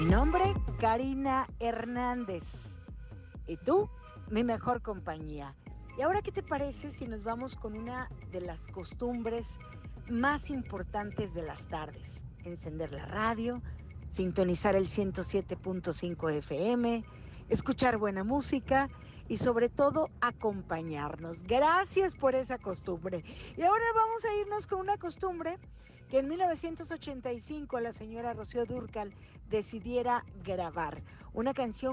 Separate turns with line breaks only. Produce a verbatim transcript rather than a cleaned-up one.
Mi nombre, Karina Hernández. Y tú, mi mejor compañía. ¿Y ahora qué te parece si nos vamos con una de las costumbres más importantes de las tardes? Encender la radio, sintonizar el ciento siete punto cinco F M, escuchar buena música y sobre todo acompañarnos. Gracias por esa costumbre. Y ahora vamos a irnos con una costumbre que en mil novecientos ochenta y cinco la señora Rocío Dúrcal decidiera grabar. Una canción